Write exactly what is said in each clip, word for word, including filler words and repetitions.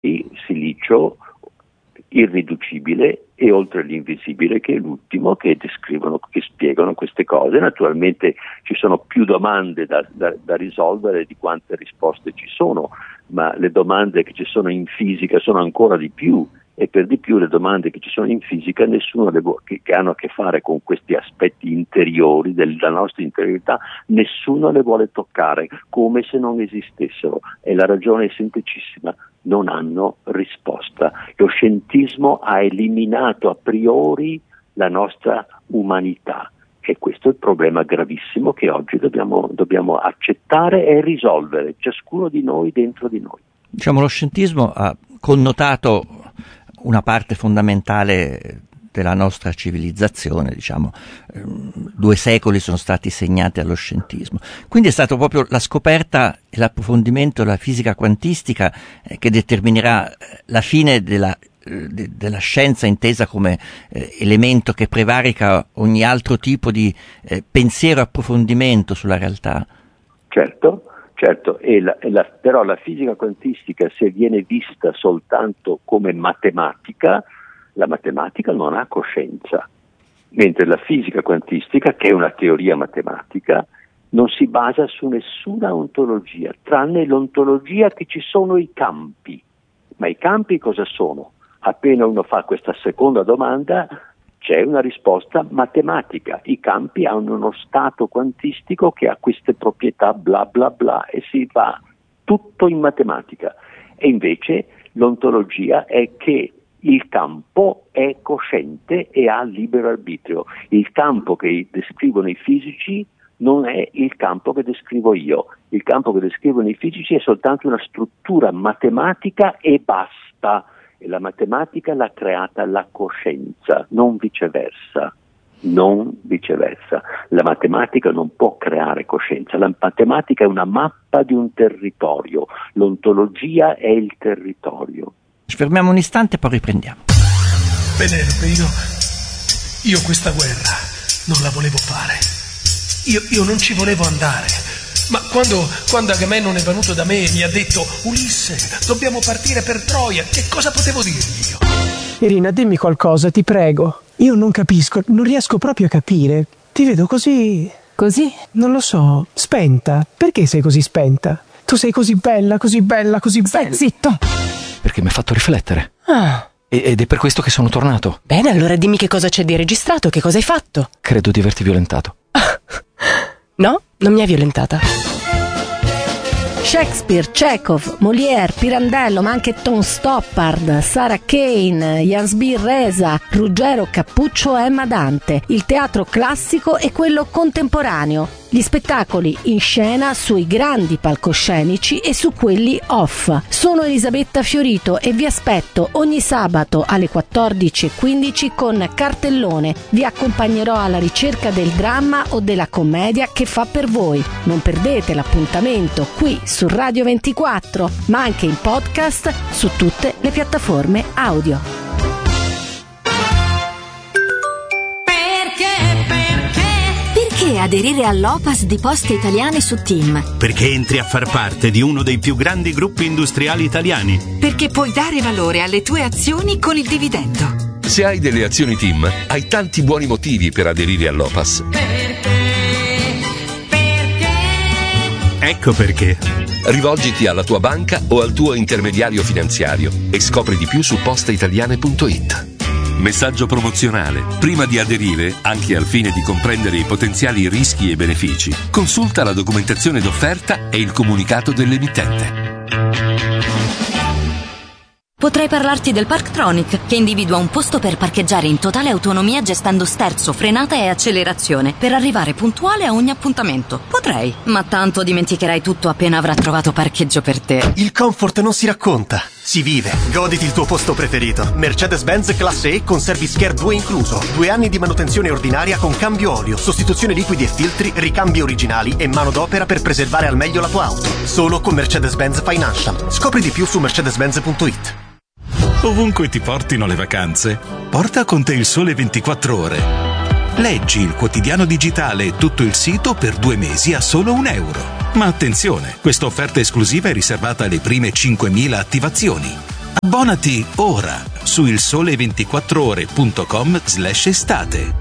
silicio irriducibile e oltre l'invisibile, che è l'ultimo, che descrivono, che spiegano queste cose. Naturalmente ci sono più domande da, da, da risolvere di quante risposte ci sono, ma le domande che ci sono in fisica sono ancora di più, e per di più le domande che ci sono in fisica nessuno le vu- che, che hanno a che fare con questi aspetti interiori della nostra interiorità, nessuno le vuole toccare, come se non esistessero, e la ragione è semplicissima: non hanno risposta. Lo scientismo ha eliminato a priori la nostra umanità, e questo è il problema gravissimo che oggi dobbiamo, dobbiamo accettare e risolvere, ciascuno di noi dentro di noi. Diciamo, lo scientismo ha connotato una parte fondamentale della nostra civilizzazione, diciamo, due secoli sono stati segnati allo scientismo. Quindi è stato proprio la scoperta e l'approfondimento della fisica quantistica eh, che determinerà la fine della, eh, de, della scienza intesa come eh, elemento che prevarica ogni altro tipo di eh, pensiero e approfondimento sulla realtà. Certo. Certo, e la, e la, però la fisica quantistica, se viene vista soltanto come matematica, la matematica non ha coscienza, mentre la fisica quantistica, che è una teoria matematica, non si basa su nessuna ontologia, tranne l'ontologia che ci sono i campi. Ma i campi cosa sono? Appena uno fa questa seconda domanda, c'è una risposta matematica. I campi hanno uno stato quantistico che ha queste proprietà bla bla bla, e si fa tutto in matematica. E invece l'ontologia è che il campo è cosciente e ha libero arbitrio. Il campo che descrivono i fisici non è il campo che descrivo io. Il campo che descrivono i fisici è soltanto una struttura matematica e basta. E la matematica l'ha creata la coscienza, non viceversa, non viceversa. La matematica non può creare coscienza, la matematica è una mappa di un territorio, l'ontologia è il territorio. Ci fermiamo un istante e poi riprendiamo. Penelope, io, io questa guerra non la volevo fare, io, io non ci volevo andare. Ma quando, quando Agamennone è venuto da me e mi ha detto: Ulisse, dobbiamo partire per Troia, che cosa potevo dirgli io? Irina, dimmi qualcosa, ti prego. Io non capisco, non riesco proprio a capire. Ti vedo così... Così? Non lo so, spenta. Perché sei così spenta? Tu sei così bella, così bella, così bella. Stai zitto! Perché mi ha fatto riflettere. Ah. E- ed è per questo che sono tornato. Bene, allora dimmi che cosa c'è di registrato, che cosa hai fatto. Credo di averti violentato. No, non mi ha violentata. Shakespeare, Chekhov, Molière, Pirandello, ma anche Tom Stoppard, Sarah Kane, Jansby Reza, Ruggero Cappuccio, Emma Dante. Il teatro classico e quello contemporaneo. Gli spettacoli in scena sui grandi palcoscenici e su quelli off. Sono Elisabetta Fiorito e vi aspetto ogni sabato alle quattordici e quindici con Cartellone. Vi accompagnerò alla ricerca del dramma o della commedia che fa per voi. Non perdete l'appuntamento qui su Radio ventiquattro, ma anche in podcast su tutte le piattaforme audio. Perché aderire all'O P A S di Poste Italiane su TIM? Perché entri a far parte di uno dei più grandi gruppi industriali italiani. Perché puoi dare valore alle tue azioni con il dividendo. Se hai delle azioni TIM, hai tanti buoni motivi per aderire all'O P A S. Perché? Perché? Ecco perché. Rivolgiti alla tua banca o al tuo intermediario finanziario e scopri di più su posteitaliane punto it. Messaggio promozionale. Prima di aderire, anche al fine di comprendere i potenziali rischi e benefici, consulta la documentazione d'offerta e il comunicato dell'emittente. Potrei parlarti del Parktronic, che individua un posto per parcheggiare in totale autonomia gestendo sterzo, frenata e accelerazione per arrivare puntuale a ogni appuntamento. Potrei, ma tanto dimenticherai tutto appena avrà trovato parcheggio per te. Il comfort non si racconta, si vive. Goditi il tuo posto preferito. Mercedes-Benz Classe E con Service Care due incluso. Due anni di manutenzione ordinaria con cambio olio, sostituzione liquidi e filtri, ricambi originali e manodopera per preservare al meglio la tua auto. Solo con Mercedes-Benz Financial. Scopri di più su mercedes benz punto it. Ovunque ti portino le vacanze, porta con te il Sole ventiquattro Ore. Leggi il quotidiano digitale e tutto il sito per due mesi a solo un euro. Ma attenzione, questa offerta esclusiva è riservata alle prime cinquemila attivazioni. Abbonati ora su il sole ventiquattro ore punto com slash estate.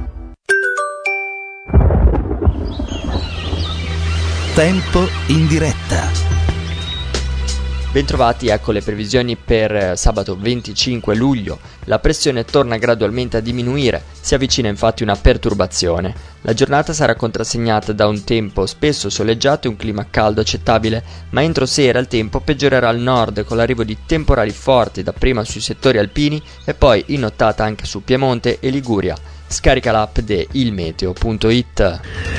Tempo in diretta. Bentrovati, ecco le previsioni per sabato venticinque luglio. La pressione torna gradualmente a diminuire, si avvicina infatti una perturbazione. La giornata sarà contrassegnata da un tempo spesso soleggiato e un clima caldo accettabile, ma entro sera il tempo peggiorerà al nord con l'arrivo di temporali forti dapprima sui settori alpini e poi in nottata anche su Piemonte e Liguria. Scarica l'app di ilmeteo punto it.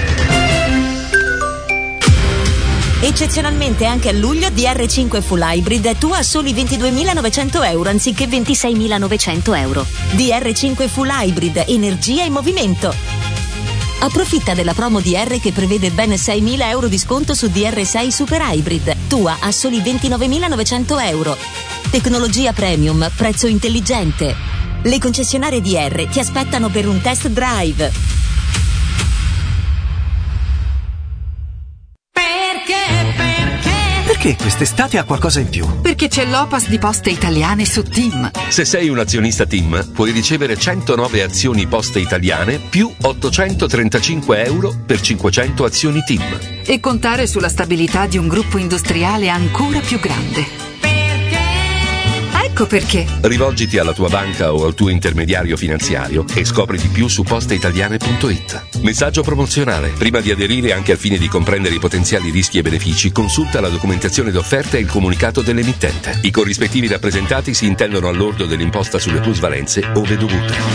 Eccezionalmente anche a luglio D R cinque Full Hybrid è tua a soli ventiduemilanovecento euro anziché ventiseimilanovecento euro. D R cinque Full Hybrid, energia e movimento. Approfitta della promo D R che prevede ben seimila euro di sconto su D R sei Super Hybrid, tua a soli ventinovemilanovecento euro. Tecnologia premium, prezzo intelligente. Le concessionarie D R ti aspettano per un test drive. Perché quest'estate ha qualcosa in più? Perché c'è l'Opas di Poste Italiane su TIM. Se sei un azionista TIM, puoi ricevere centonove azioni Poste Italiane più ottocentotrentacinque euro per cinquecento azioni TIM. E contare sulla stabilità di un gruppo industriale ancora più grande. Ecco perché. Rivolgiti alla tua banca o al tuo intermediario finanziario e scopri di più su posteitaliane punto it. Messaggio promozionale. Prima di aderire, anche al fine di comprendere i potenziali rischi e benefici, consulta la documentazione d'offerta e il comunicato dell'emittente. I corrispettivi rappresentati si intendono all'ordo dell'imposta sulle plusvalenze ove dovute.